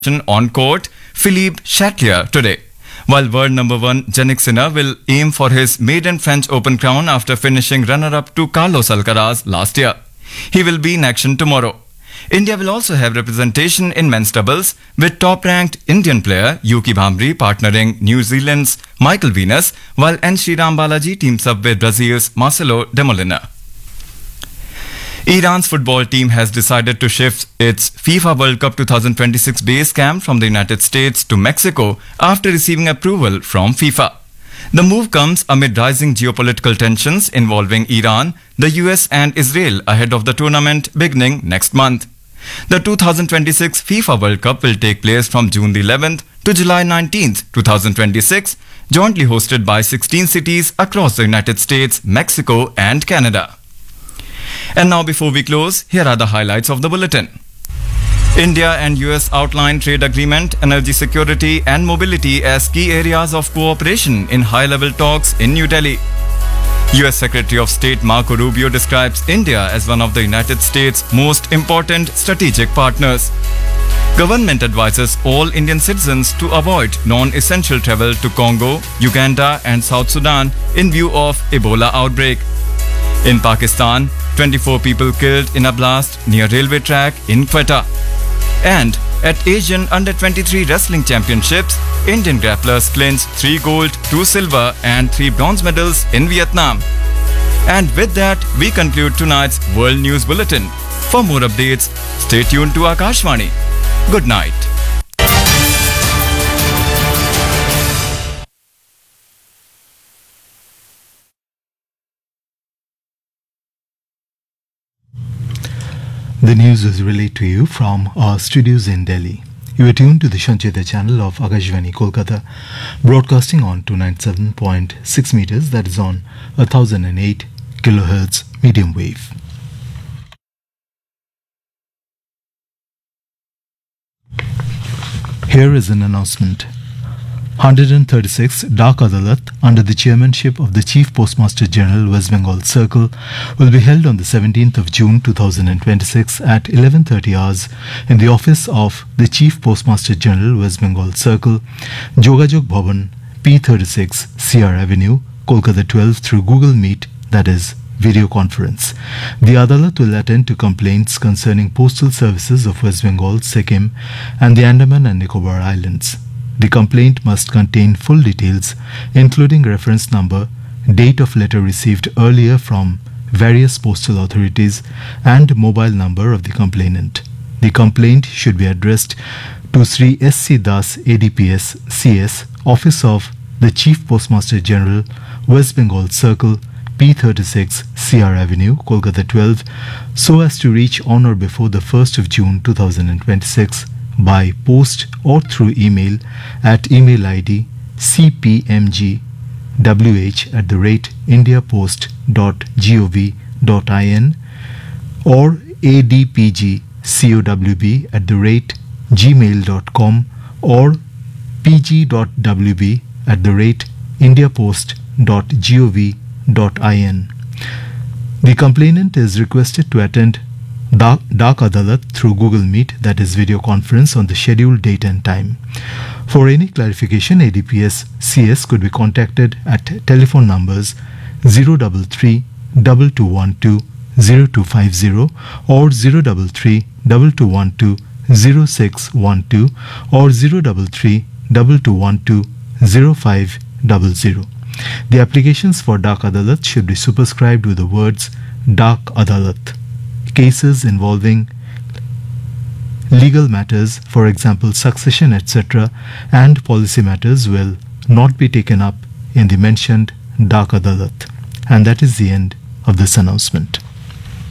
on court Philippe Chatelier today, while world number one Jannik Sinner will aim for his maiden French Open crown after finishing runner-up to Carlos Alcaraz last year. He will be in action tomorrow. India will also have representation in men's doubles with top-ranked Indian player Yuki Bhamri partnering New Zealand's Michael Venus, while N. Sriram Balaji teams up with Brazil's Marcelo de Molina. Iran's football team has decided to shift its FIFA World Cup 2026 base camp from the United States to Mexico after receiving approval from FIFA. The move comes amid rising geopolitical tensions involving Iran, the US and Israel ahead of the tournament beginning next month. The 2026 FIFA World Cup will take place from June the 11th to July 19th, 2026, jointly hosted by 16 cities across the United States, Mexico and Canada. And now before we close, here are the highlights of the bulletin. India and US outline trade agreement, energy security and mobility as key areas of cooperation in high-level talks in New Delhi. US Secretary of State Marco Rubio describes India as one of the United States' most important strategic partners. Government advises all Indian citizens to avoid non-essential travel to Congo, Uganda and South Sudan in view of Ebola outbreak. In Pakistan, 24 people killed in a blast near railway track in Quetta. And at Asian Under-23 Wrestling Championships, Indian grapplers clinched 3 gold, 2 silver and 3 bronze medals in Vietnam. And with that, we conclude tonight's World News Bulletin. For more updates, stay tuned to Akashvani. Good night. The news was relayed to you from our studios in Delhi. You are tuned to the Sancheta channel of Akashvani Kolkata, broadcasting on 297.6 meters, that is on 1008 kilohertz medium wave. Here is an announcement. 136 Dak Adalat under the chairmanship of the Chief Postmaster General, West Bengal Circle, will be held on the 17th of June 2026 at 11:30 hours in the office of the Chief Postmaster General, West Bengal Circle, Jogajog Bhavan, P36, CR Avenue, Kolkata 12 through Google Meet, that is, video conference. The Adalat will attend to complaints concerning postal services of West Bengal, Sikkim and the Andaman and Nicobar Islands. The complaint must contain full details, including reference number, date of letter received earlier from various postal authorities, and mobile number of the complainant. The complaint should be addressed to Sri S.C. Das, ADPS, CS, Office of the Chief Postmaster General, West Bengal Circle, P36, CR Avenue, Kolkata 12, so as to reach on or before the 1st of June 2026. By post or through email at email ID cpmg@indiapost.gov.in or adpgcowb@gmail.com or pg.wb@indiapost.gov.in. The complainant is requested to attend Dak Adalat through Google Meet, that is video conference, on the scheduled date and time. For any clarification, ADPS CS could be contacted at telephone numbers 033 2212 0250 or 033 2212 0612 or 033 2212 0500. The applications for Dak Adalat should be superscribed with the words Dak Adalat. Cases involving legal matters, for example succession, etc., and policy matters will not be taken up in the mentioned Dak Adalat. And that is the end of this announcement.